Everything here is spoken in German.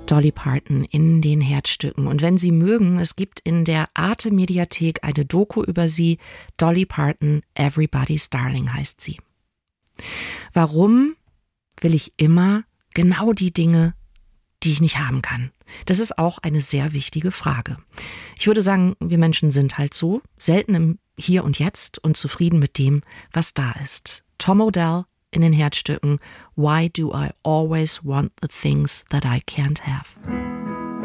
Dolly Parton in den Herzstücken. Und wenn Sie mögen, es gibt in der Arte-Mediathek eine Doku über sie. Dolly Parton, Everybody's Darling heißt sie. Warum will ich immer genau die Dinge, die ich nicht haben kann? Das ist auch eine sehr wichtige Frage. Ich würde sagen, wir Menschen sind halt so, selten im Hier und Jetzt und zufrieden mit dem, was da ist. Tom Odell in den Herzstücken Why Do I Always Want the Things That I Can't Have?